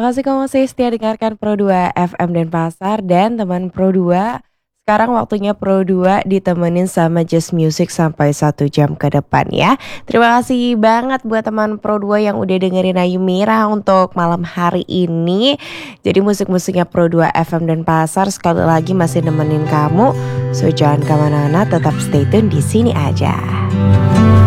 kasih kamu masih setia dengarkan Pro2 FM Denpasar dan teman Pro2. Sekarang waktunya Pro2 ditemenin sama Just Music sampai 1 jam ke depan ya. Terima kasih banget buat teman Pro2 yang udah dengerin Ayu Mira untuk malam hari ini. Jadi musik-musiknya Pro2 FM Denpasar sekali lagi masih nemenin kamu. So jangan kemana-mana, tetap stay tune di sini aja.